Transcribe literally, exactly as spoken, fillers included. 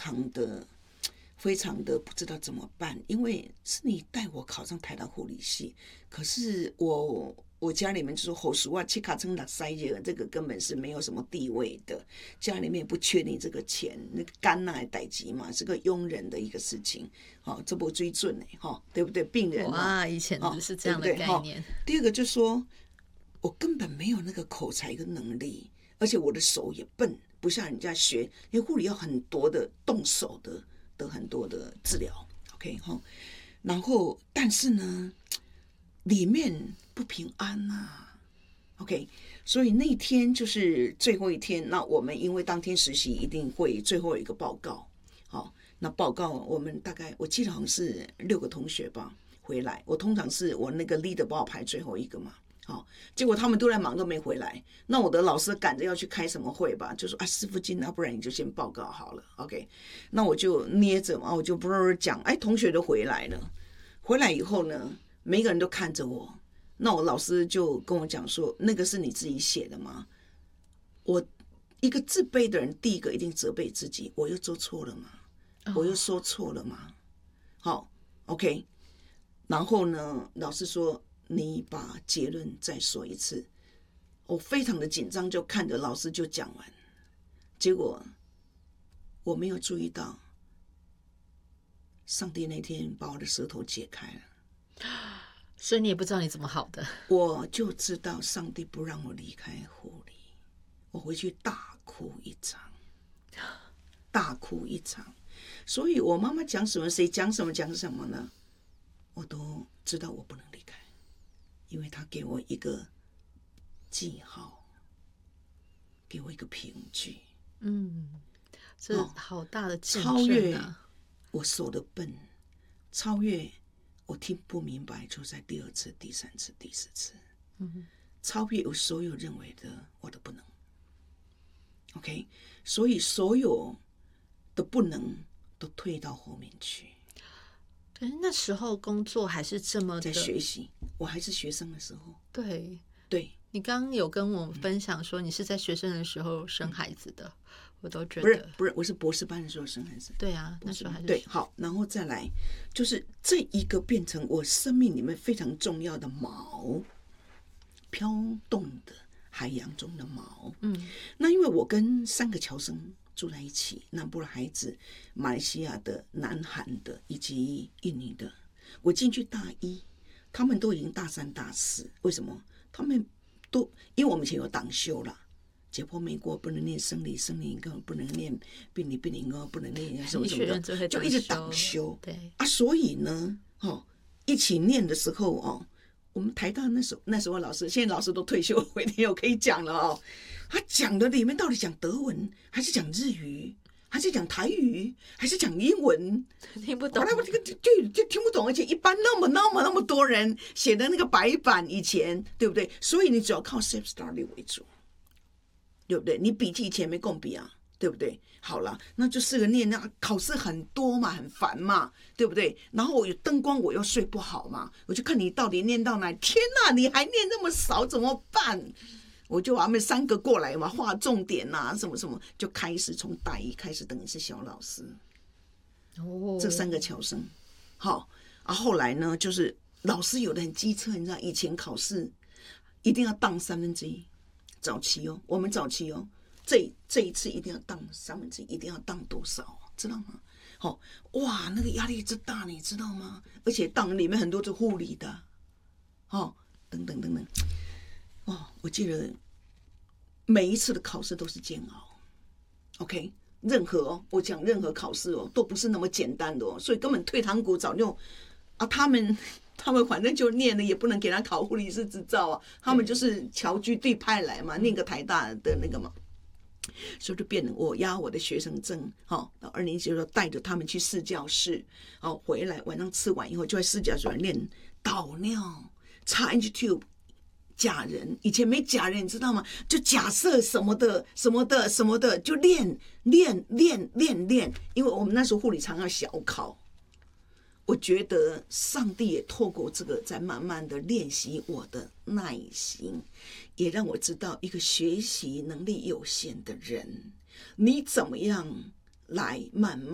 常的非常的不知道怎么办，因为是你带我考上台大护理系，可是我我家里面就说后书啊，七卡称拉塞热，这个根本是没有什么地位的，家里面也不缺你这个钱，那个干那代级嘛，是个庸人的一个事情，好、哦，这不追准呢，哈、哦，对不对？病人哇，以前只是这样的概念。 哦、第二个就是说，我根本没有那个口才跟能力，而且我的手也笨，不像人家学，因为护理要很多的动手的的很多的治疗 ，OK 哈、哦，然后但是呢，里面不平安啊 ，OK， 所以那天就是最后一天，那我们因为当天实习一定会最后一个报告，好、哦，那报告我们大概我记得好像是六个同学吧回来，我通常是我那个 leader 把我排最后一个嘛。好，结果他们都在忙，都没回来。那我的老师赶着要去开什么会吧，就说啊，师傅进，那不然你就先报告好了 ，OK？ 那我就捏着嘛，我就不是讲，哎，同学都回来了。回来以后呢，每个人都看着我。那我老师就跟我讲说，那个是你自己写的吗？我一个自卑的人，第一个一定责备自己，我又做错了吗？我又说错了吗？好 ，OK。然后呢，老师说。你把结论再说一次，我非常的紧张，就看着老师就讲完，结果我没有注意到，上帝那天把我的舌头解开了， 所以你也不知道你怎么好的。 我就知道上帝不让我离开护理，我回去大哭一场，大哭一场。所以我妈妈讲什么，谁讲什么，讲什么呢，我都知道我不能离开。因为他给我一个记号，给我一个凭据， 嗯，这好大的见证啊！ 超越我手的笨，超越我听不明白，就在第二次、第三次、第四次，嗯，超越我所有认为的我的不能。OK， 所以所有的不能都退到后面去。 可是那时候工作还是这么的在学习，我还是学生的时候。 对对， 你刚刚有跟我们分享说你是在学生的时候生孩子的，嗯、我都觉得不是不是，我是博士班的时候生孩子。 对啊，那时候还是对。好，然后再来就是这一个变成我生命里面非常重要的锚，飘动的海洋中的锚。嗯，那因为我跟三个侨生住在一起，南部的孩子、马来西亚的、南韩的以及印尼的。我进去大一，他们都已经大三、大四。为什么？他们都因为我们以前有党修啦，解剖美国不能念生理，生理根本不能念病理，病理根本不能念什么什么的，就一直党修。 对啊， 所以呢，哦，一起念的时候哦，我们台大那时候那时候老师，现在老师都退休，我一定有可以讲了哦。他讲的里面到底讲德文还是讲日语，还是讲台语，还是讲英文？ 听不懂。 后来我这个就就听不懂，而且一般那么那么那么多人写的那个白板，以前对不对？所以你只要靠 self study 为主，对不对？你笔记以前没共笔啊，对不对？好了，那就四个念，那考试很多嘛，很烦嘛，对不对？然后我有灯光，我又睡不好嘛，我就看你到底念到哪。天哪，你还念那么少，怎么办？我就把他们三个过来嘛，画重点啊，什么什么，就开始从大一开始，等于是小老师。哦，这三个侨生，好啊。后来呢，就是老师有的很机车，你知道，以前考试一定要当三分之一，早期哦，我们早期哦，这这一次一定要当三分之一，一定要当多少，知道吗？好、哦，哇，那个压力之大，你知道吗？而且当里面很多是护理的，哦，等等等等。哦，我记得每一次的考试都是煎熬 ，OK， 任何、哦、我讲任何考试哦，都不是那么简单的哦，所以根本退堂鼓早就啊，他们他们反正就念了，也不能给他考护理师执照啊，他们就是侨居地派来嘛，念个台大的那个嘛，所以就变成我押我的学生证，好，到二年级的时候带着他们去试教室，好，回来晚上吃完以后就在试教室练导尿、插 N G tube。假人以前没假人，你知道吗？就假设什么的什么的什么的，就练练练练练。因为我们那时候护理常要小考，我觉得上帝也透过这个，在慢慢的练习我的耐心，也让我知道一个学习能力有限的人，你怎么样来慢慢。